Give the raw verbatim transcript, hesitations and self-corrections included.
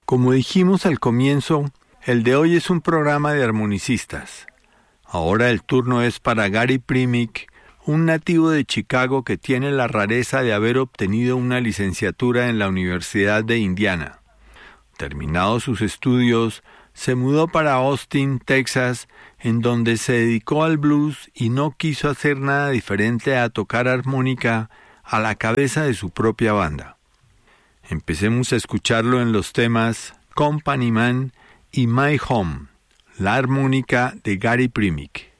Como dijimos al comienzo, el de hoy es un programa de armonicistas. Ahora el turno es para Gary Primick, un nativo de Chicago que tiene la rareza de haber obtenido una licenciatura en la Universidad de Indiana. Terminados sus estudios, se mudó para Austin, Texas, en donde se dedicó al blues y no quiso hacer nada diferente a tocar armónica a la cabeza de su propia banda. Empecemos a escucharlo en los temas Company Man y My Home, la armónica de Gary Primick.